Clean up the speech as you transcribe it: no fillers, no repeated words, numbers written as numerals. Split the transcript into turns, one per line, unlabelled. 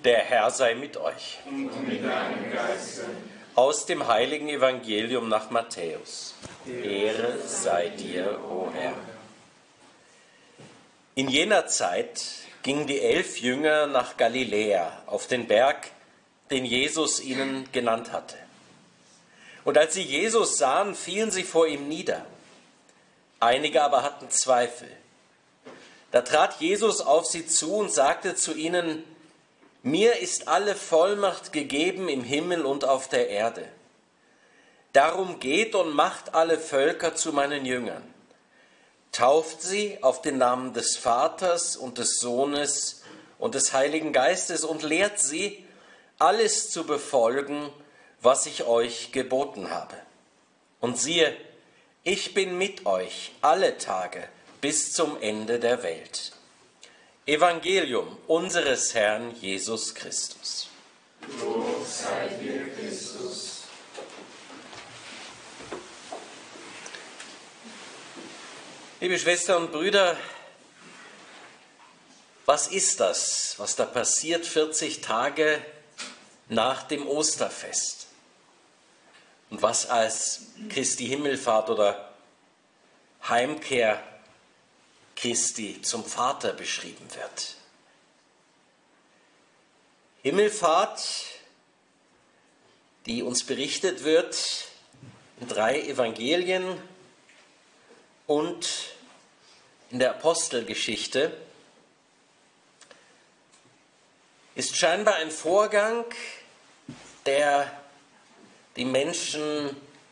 Der Herr sei mit euch.
Und mit deinem Geiste.
Aus dem heiligen Evangelium nach Matthäus. Ehre sei dir, o Herr. In jener Zeit gingen die 11 Jünger nach Galiläa auf den Berg, den Jesus ihnen genannt hatte. Und als sie Jesus sahen, fielen sie vor ihm nieder. Einige aber hatten Zweifel. Da trat Jesus auf sie zu und sagte zu ihnen: Mir ist alle Vollmacht gegeben im Himmel und auf der Erde. Darum geht und macht alle Völker zu meinen Jüngern. Tauft sie auf den Namen des Vaters und des Sohnes und des Heiligen Geistes und lehrt sie, alles zu befolgen, was ich euch geboten habe. Und siehe, ich bin mit euch alle Tage bis zum Ende der Welt. Evangelium unseres Herrn Jesus Christus.
Lob sei dir, Christus.
Liebe Schwestern und Brüder, was ist das, was da passiert 40 Tage nach dem Osterfest? Und was als Christi Himmelfahrt oder Heimkehr Christi zum Vater beschrieben wird. Himmelfahrt, die uns berichtet wird in 3 Evangelien und in der Apostelgeschichte, ist scheinbar ein Vorgang, der die Menschen